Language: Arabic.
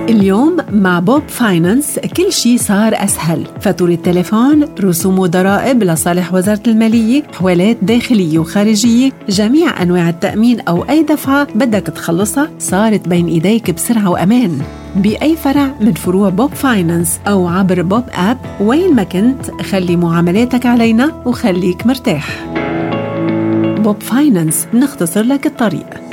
اليوم مع بوب فاينانس كل شيء صار أسهل. فاتورة التليفون، رسوم وضرائب لصالح وزارة المالية، حوالات داخلية وخارجية، جميع أنواع التأمين أو أي دفعة بدك تخلصها صارت بين إيديك بسرعة وأمان بأي فرع من فروع بوب فاينانس أو عبر بوب آب. وين ما كنت خلي معاملاتك علينا وخليك مرتاح. بوب فاينانس نختصر لك الطريق.